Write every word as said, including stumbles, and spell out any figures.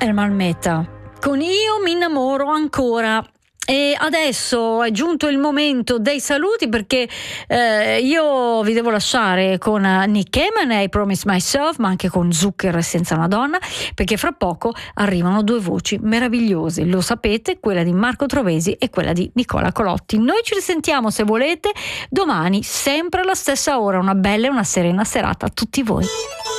Ermal Meta con Io mi innamoro ancora. E adesso è giunto il momento dei saluti, perché eh, io vi devo lasciare con Nick Cayman e I Promise Myself, ma anche con Zucker senza una donna, perché fra poco arrivano due voci meravigliose, lo sapete, quella di Marco Trovesi e quella di Nicola Colotti. Noi ci risentiamo, se volete, domani sempre alla stessa ora. Una bella e una serena serata a tutti voi.